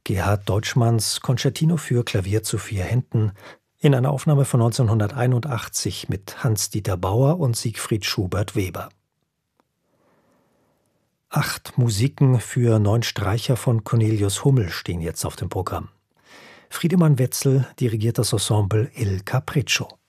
Gerhard Deutschmanns Concertino für Klavier zu 4 Händen in einer Aufnahme von 1981 mit Hans-Dieter Bauer und Siegfried Schubert-Weber. 8 Musiken für 9 Streicher von Cornelius Hummel stehen jetzt auf dem Programm. Friedemann Wetzel dirigiert das Ensemble Il Capriccio.